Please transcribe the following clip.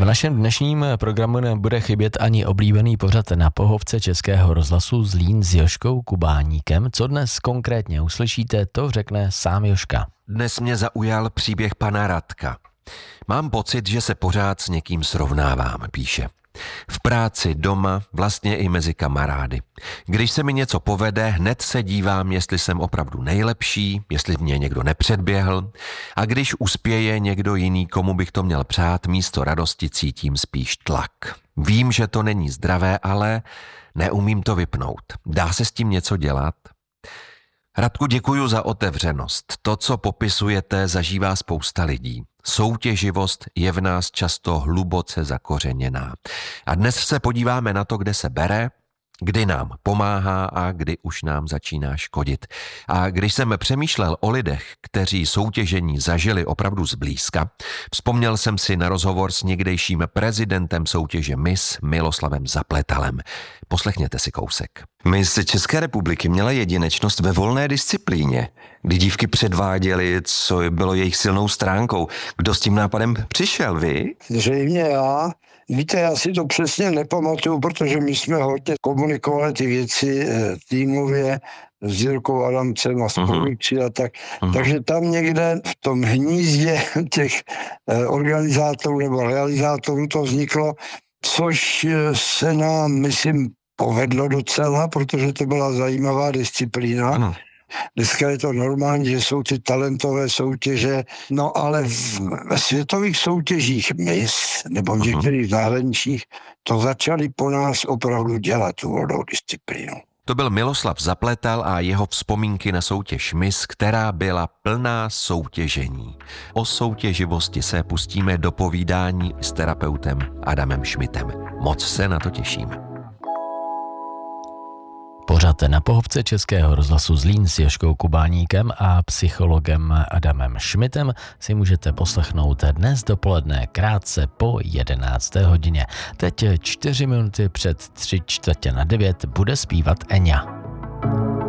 našem dnešním programu nebude chybět ani oblíbený pořad Na pohovce Českého rozhlasu Zlín s Jožkou Kubáníkem. Co dnes konkrétně uslyšíte, to řekne sám Jožka. Dnes mě zaujal příběh pana Radka. Mám pocit, že se pořád s někým srovnávám, píše. V práci, doma, vlastně i mezi kamarády. Když se mi něco povede, hned se dívám, jestli jsem opravdu nejlepší, jestli mě někdo nepředběhl, a když uspěje někdo jiný, komu bych to měl přát, místo radosti cítím spíš tlak. Vím, že to není zdravé, ale neumím to vypnout. Dá se s tím něco dělat? Radku, děkuju za otevřenost. To, co popisujete, zažívá spousta lidí. Soutěživost je v nás často hluboce zakořeněná. A dnes se podíváme na to, kde se bere, kdy nám pomáhá a kdy už nám začíná škodit. A když jsem přemýšlel o lidech, kteří soutěžení zažili opravdu zblízka, vzpomněl jsem si na rozhovor s někdejším prezidentem soutěže Miss Miloslavem Zapletalem. Poslechněte si kousek. Miss České republiky měla jedinečnost ve volné disciplíně, kdy dívky předváděly, co bylo jejich silnou stránkou. Kdo s tím nápadem přišel, vy? Zřejmě já. Víte, já si to přesně nepamatuju, protože my jsme hodně komunikovali ty věci týmově s Jirkou Adamcem a spolující a tak. Takže tam někde v tom hnízdě těch organizátorů nebo realizátorů to vzniklo, což se nám, myslím, povedlo docela, protože to byla zajímavá disciplína. Ano. Dneska je to normální, že jsou ty talentové soutěže, no ale ve světových soutěžích Miss nebo v některých zahraničích to začali po nás opravdu dělat tu volnou disciplínu. To byl Miloslav Zapletal a jeho vzpomínky na soutěž Miss, která byla plná soutěžení. O soutěživosti se pustíme do povídání s terapeutem Adamem Šmitem. Moc se na to těším. Pořad Na pohovce Českého rozhlasu Zlín s Jožkou Kubáníkem a psychologem Adamem Šmitem si můžete poslechnout dnes dopoledne krátce po 11. hodině. Teď 4 minuty před 8:45 bude zpívat Eňa.